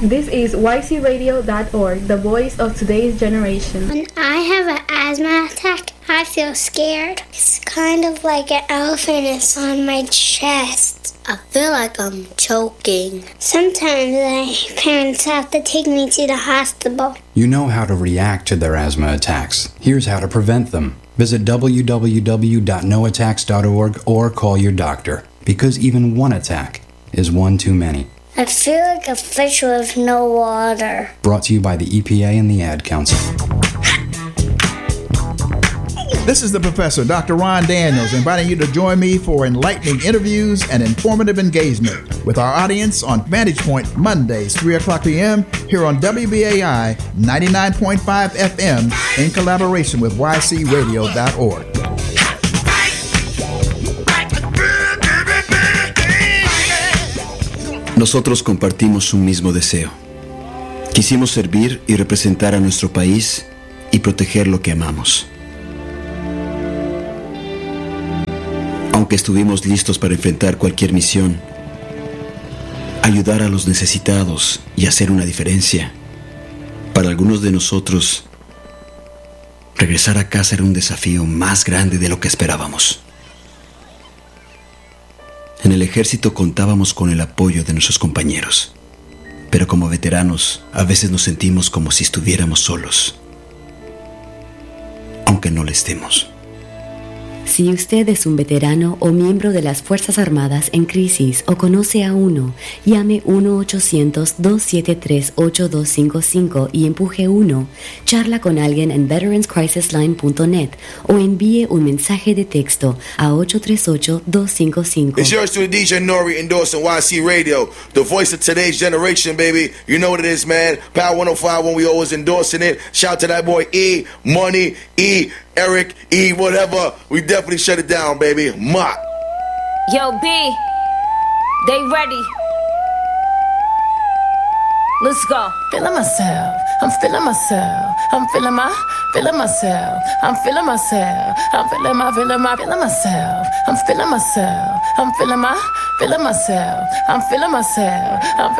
This is ycradio.org, the voice of today's generation. When I have an asthma attack, I feel scared. It's kind of like an elephant is on my chest. I feel like I'm choking. Sometimes my parents have to take me to the hospital. You know how to react to their asthma attacks. Here's how to prevent them. Visit www.noattacks.org or call your doctor, because even one attack is one too many. I feel like a fish with no water. Brought to you by the EPA and the Ad Council. This is the Professor, Dr. Ron Daniels, inviting you to join me for enlightening interviews and informative engagement with our audience on Vantage Point Mondays, 3 o'clock p.m. here on WBAI 99.5 FM in collaboration with ycradio.org. Nosotros compartimos un mismo deseo. Quisimos servir y representar a nuestro país y proteger lo que amamos. Aunque estuvimos listos para enfrentar cualquier misión, ayudar a los necesitados y hacer una diferencia, para algunos de nosotros, regresar a casa era un desafío más grande de lo que esperábamos. En el ejército contábamos con el apoyo de nuestros compañeros, pero como veteranos a veces nos sentimos como si estuviéramos solos, aunque no lo estemos. Si usted es un veterano o miembro de las Fuerzas Armadas en crisis o conoce a uno, llame 1-800-273-8255 y empuje 1. Charla con alguien en veteranscrisisline.net o envíe un mensaje de texto a 838-255. It's yours to DJ Nori endorsing YC Radio, the voice of today's generation, baby. You know what it is, man. Power 105 when we always endorsing it. Shout to that boy E, Money, E, Eric, E, whatever. We definitely shut it down, baby. Mott. Yo, B, they ready. Let's go. Feeling myself, I'm feeling myself, I'm feeling myself, I'm feeling myself, I'm feeling myself, I'm feeling myself, I'm feeling myself, I'm feeling myself, I'm